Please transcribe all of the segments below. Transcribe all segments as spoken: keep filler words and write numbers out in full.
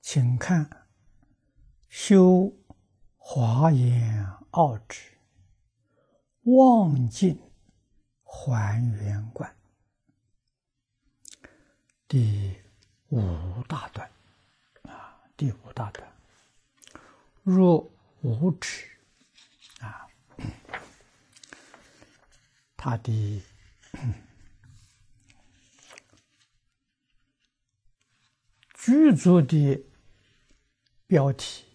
请看《修华严奥旨望尽还原观》第五大段啊，第五大段。若无止啊，他的剧作的标题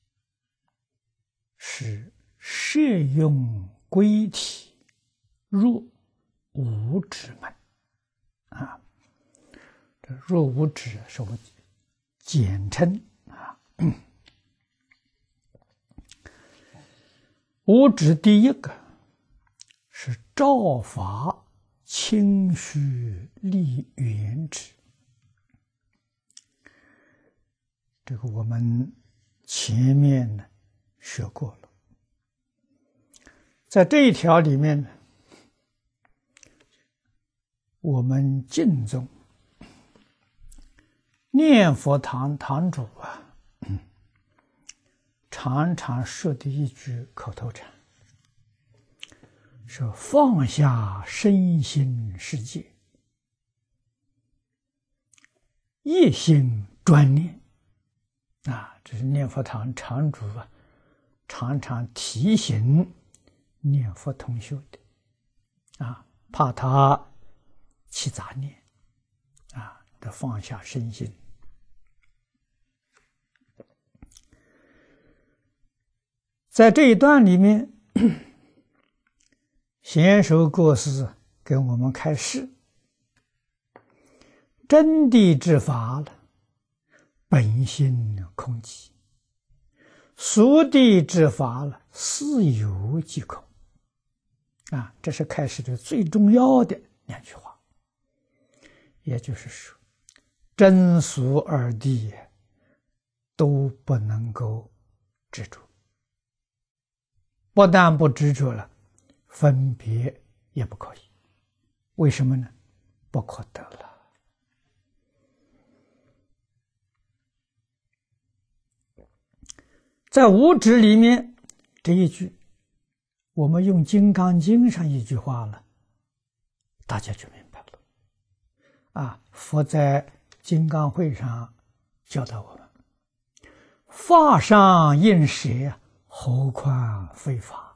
是摄用归体若无止门啊，这若无止是我简称啊。无止第一个是照法清虚立原旨，这个我们前面呢学过了。在这一条里面呢，我们净宗念佛堂堂主啊，常常说的一句口头禅，说放下身心世界，一心专念啊，这是念佛堂堂主啊常常提醒念佛同修的啊，怕他起杂念啊，得放下身心。在这一段里面，贤首过师给我们开示，真谛之法了，本心空寂；俗谛之法了，似有即空。啊，这是开示的最重要的两句话。也就是说，真俗二谛都不能够执着。不但不执着了，分别也不可以。为什么呢？不可得了。在无止里面这一句，我们用《金刚经》上一句话了，大家就明白了。啊，佛在金刚会上教导我们：法上应舍，何况非法？